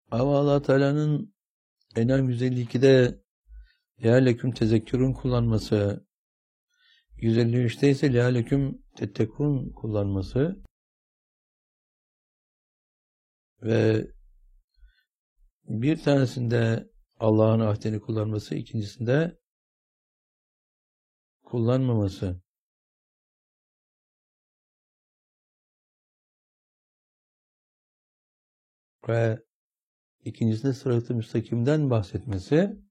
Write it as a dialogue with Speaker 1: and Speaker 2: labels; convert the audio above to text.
Speaker 1: Ama Allah Teala'nın En'am 152'de lealeküm tezekkürün kullanması, 153'te ise lealeküm tettekun kullanması ve bir tanesinde Allah'ın ahdini kullanması, ikincisinde kullanmaması. Ve ikincisinde sırat-ı müstakimden bahsetmesi